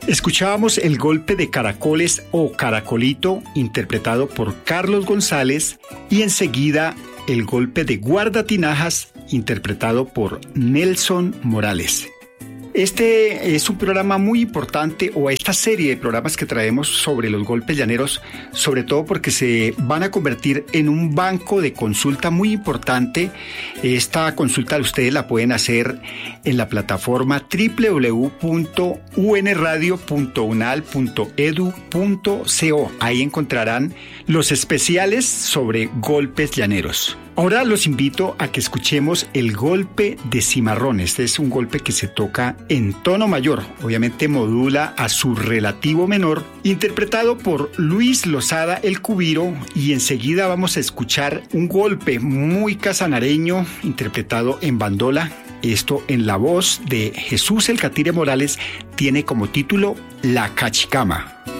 Escuchábamos El golpe de caracoles o Caracolito, interpretado por Carlos González, y enseguida El golpe de guardatinajas, interpretado por Nelson Morales. Este es un programa muy importante, o esta serie de programas que traemos sobre los golpes llaneros, sobre todo porque se van a convertir en un banco de consulta muy importante. Esta consulta ustedes la pueden hacer en la plataforma www.unradio.unal.edu.co. Ahí encontrarán los especiales sobre golpes llaneros. Ahora los invito a que escuchemos El golpe de cimarrón. Este es un golpe que se toca en tono mayor, obviamente modula a su relativo menor, interpretado por Luis Losada el Cubiro, y enseguida vamos a escuchar un golpe muy casanareño, interpretado en bandola. Esto en la voz de Jesús el Catire Morales, tiene como título La Cachicama.